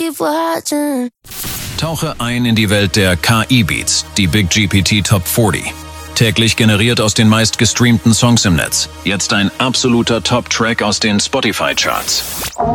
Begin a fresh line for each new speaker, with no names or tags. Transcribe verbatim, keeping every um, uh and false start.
keep watching.
Tauche ein in die Welt der K I-Beats, die Big G P T Top vierzig. Täglich generiert aus den meistgestreamten Songs im Netz. Jetzt ein absoluter Top-Track aus den Spotify-Charts.